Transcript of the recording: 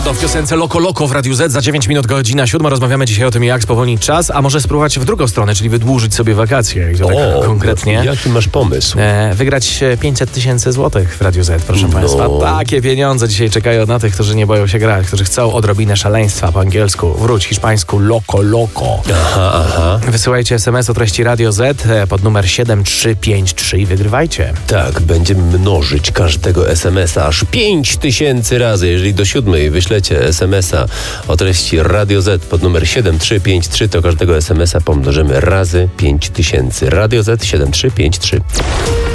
Ronaldo w piosence Loco Loco w Radiu Z. Za 9 minut godzina 7. Rozmawiamy dzisiaj o tym, jak spowolnić czas, a może spróbować w drugą stronę, czyli wydłużyć sobie wakacje. I to tak konkretnie. Jaki masz pomysł? Wygrać 500 000 złotych w Radiu Z, proszę Państwa. Takie pieniądze dzisiaj czekają na tych, którzy nie boją się grać, którzy chcą odrobinę szaleństwa po angielsku. Wróć hiszpańsku Loco Loco. Aha. Wysyłajcie SMS o treści Radio Z pod numer 7353 i wygrywajcie. Tak, będziemy mnożyć każdego SMS-a aż 5000 razy. Jeżeli do 7 wyślecie SMS-a o treści Radio Z pod numer 7353, to każdego SMS-a pomnożymy razy 5000. Radio Z 7353.